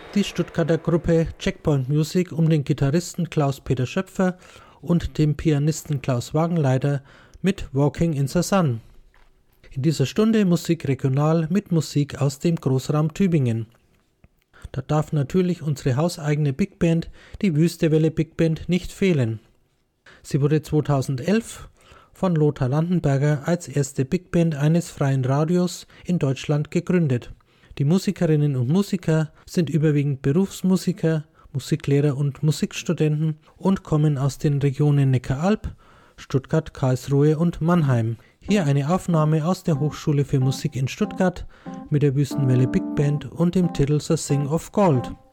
Die Stuttgarter Gruppe Checkpoint Music um den Gitarristen Klaus-Peter Schöpfer und dem Pianisten Klaus Wagenleiter mit Walking in the Sun. In dieser Stunde Musik regional mit Musik aus dem Großraum Tübingen. Da darf natürlich unsere hauseigene Big Band, die Wüstewelle Big Band, nicht fehlen. Sie wurde 2011 von Lothar Landenberger als erste Big Band eines freien Radios in Deutschland gegründet. Die Musikerinnen und Musiker sind überwiegend Berufsmusiker, Musiklehrer und Musikstudenten und kommen aus den Regionen Neckaralb, Stuttgart, Karlsruhe und Mannheim. Hier eine Aufnahme aus der Hochschule für Musik in Stuttgart mit der Wüstenwelle Big Band und dem Titel The Sing of Gold.